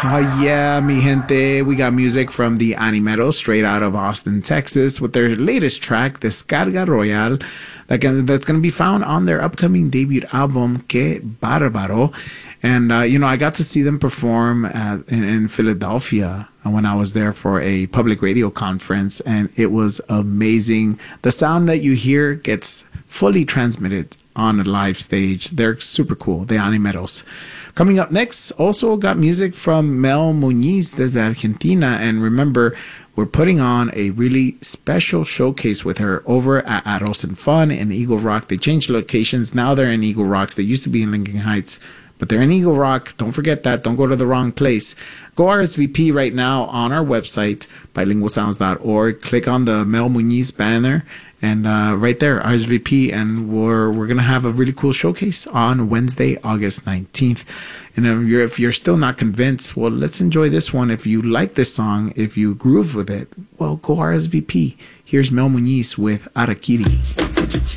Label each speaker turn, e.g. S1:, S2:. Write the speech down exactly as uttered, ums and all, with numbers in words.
S1: Oh, yeah, mi gente. We got music from the Animeros straight out of Austin, Texas, with their latest track, Descarga Royal, that can, that's going to be found on their upcoming debut album, Que Barbaro. And, uh, you know, I got to see them perform at, in, in Philadelphia when I was there for a public radio conference, and it was amazing. The sound that you hear gets fully transmitted on a live stage. They're super cool, the Animeros. Coming up next, also got music from Mel Muñiz desde Argentina. And remember, we're putting on a really special showcase with her over at Arroz and Fun in Eagle Rock. They changed locations. Now they're in Eagle Rocks. They used to be in Lincoln Heights, but they're in Eagle Rock. Don't forget that. Don't go to the wrong place. Go R S V P right now on our website, bilingual sounds dot org. Click on the Mel Muñiz banner, and uh, right there, R S V P, and we're we're gonna have a really cool showcase on Wednesday, August nineteenth. And if you're if you're still not convinced, well, let's enjoy this one. If you like this song, if you groove with it, well, go R S V P. Here's Mel Muñiz with Arakiri.